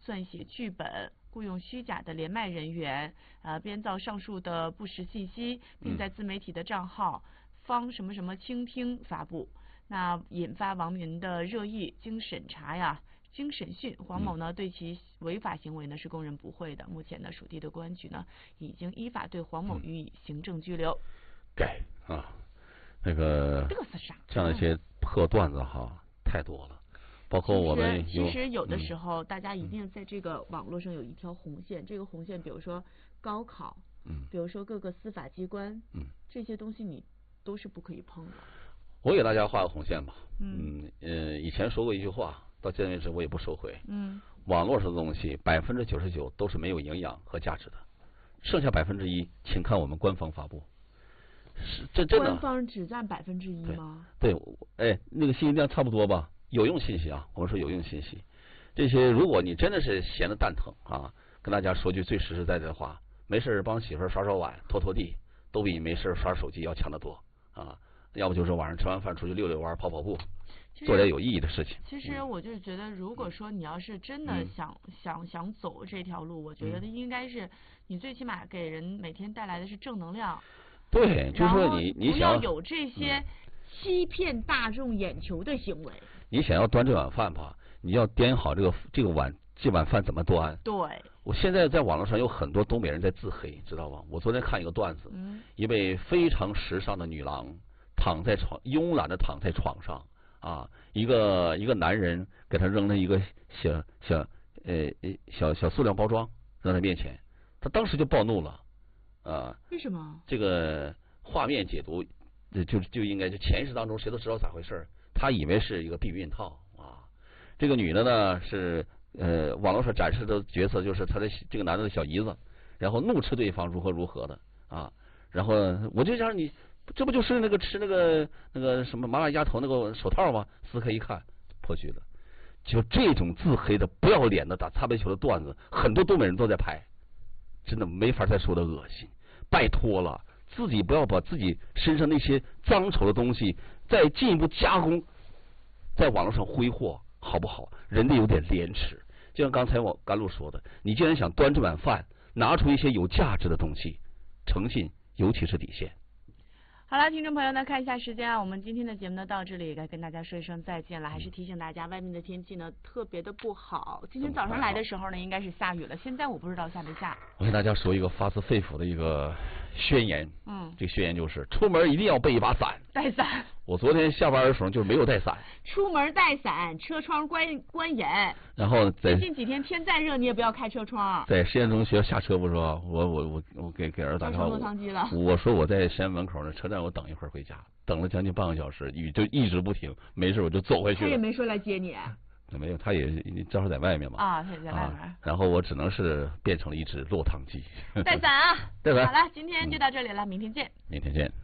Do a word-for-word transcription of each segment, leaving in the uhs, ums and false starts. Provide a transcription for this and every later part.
撰写剧本，雇佣虚假的连麦人员，呃，编造上述的不实信息，并在自媒体的账号方什么什么倾听发布，那引发网民的热议。经审查呀。经审讯，黄某呢对其违法行为呢是供认不讳的。目前呢，属地的公安局呢已经依法对黄某予以行政拘留。 该啊，那个嘚瑟啥？ 这样一些破段子哈太多了，包括我们其实其实有的时候、嗯、大家一定在这个网络上有一条红线，嗯、这个红线比如说高考，嗯，比如说各个司法机关，嗯，这些东西你都是不可以碰的。 我给大家画个红线吧，嗯呃，以前说过一句话。到现在为止我也不收回。嗯，网络上的东西百分之九十九都是没有营养和价值的，剩下百分之一，请看我们官方发布。是这真的。 官方只占百分之一吗？ 对，对，哎，那个信息量差不多吧？有用信息啊，我们说有用信息。这些如果你真的是闲得蛋疼啊，跟大家说句最实实在在的话，没事帮媳妇刷刷碗、拖拖地，都比没事刷手机要强得多啊。要不就是晚上吃完饭出去溜溜弯、跑跑步。做点有意义的事情。 其实我就是觉得，如果说你要是真的想、嗯、想想走这条路，我觉得应该是你最起码给人每天带来的是正能量。 对，就是说你你想要有这些欺骗大众眼球的行为。 你想要端这碗饭吧，你要掂好这个这个碗这碗饭怎么端。 对。 我现在在网络上有很多东北人在自黑，知道吧？我昨天看一个段子，嗯、一位非常时尚的女郎躺在床，慵懒的躺在床上。啊，一个一个男人给他扔了一个小小呃小小塑料包装扔在面前，他当时就暴怒了，啊， 为什么？ 这个画面解读就就应该就潜意识当中谁都知道咋回事，他以为是一个避孕套啊。这个女的呢是呃网络上展示的角色就是他的这个男的的小姨子，然后怒斥对方如何如何的啊，然后我就让你。这不就是那个吃那个那个什么麻辣鸭头那个手套吗？撕开一看，破局了。就这种自黑的、不要脸的打擦边球的段子，很多东北人都在拍，真的没法再说的恶心。拜托了，自己不要把自己身上那些脏丑的东西再进一步加工，在网络上挥霍，好不好？人得有点廉耻。就像刚才我甘露说的，你既然想端这碗饭，拿出一些有价值的东西，诚信尤其是底线。 好了，听众朋友呢，看一下时间啊，我们今天的节目呢到这里该跟大家说一声再见了。还是提醒大家，外面的天气呢特别的不好。今天早上来的时候呢，应该是下雨了，现在我不知道下没下。 我跟大家说一个发自肺腑的一个宣言，嗯，这个宣言就是出门一定要备一把伞。 带伞。 我昨天下班的时候就没有带伞。 出门带伞，车窗关关严。 然后在最近几天天再热，你也不要开车窗。 在实验中学下车不是吧？我我我我给给儿子打电话。 落汤鸡了。 我说我在实验门口呢，车站我等一会儿回家，等了将近半个小时，雨就一直不停，没事我就走回去了。 他也没说来接你。 没有，他也正好在外面嘛。 啊，他也在外面、啊。 然后我只能是变成了一只落汤鸡。 带伞啊！ 带伞。 好了，今天就到这里了，嗯、明天见。 明天见。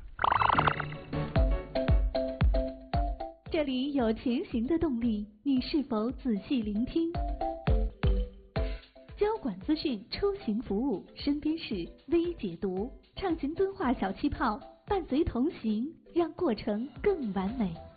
这里有前行的动力，你是否仔细聆听？交管资讯、出行服务，身边事微解读，畅行敦化小气泡，伴随同行，让过程更完美。